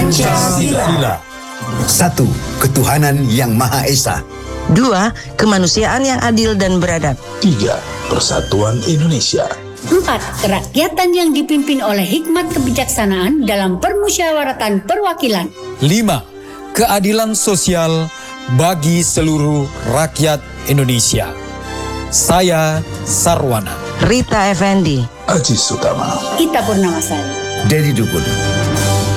Pancasila. 1. Ketuhanan Yang Maha Esa. 2. Kemanusiaan yang adil dan beradab. 3. Persatuan Indonesia. 4. Kerakyatan yang dipimpin oleh hikmat kebijaksanaan dalam permusyawaratan perwakilan. 5. Keadilan sosial bagi seluruh rakyat Indonesia. Saya Sarwana. Rita Effendi. Aziz Utama. Ita Purnamasari. Dedi Dukun.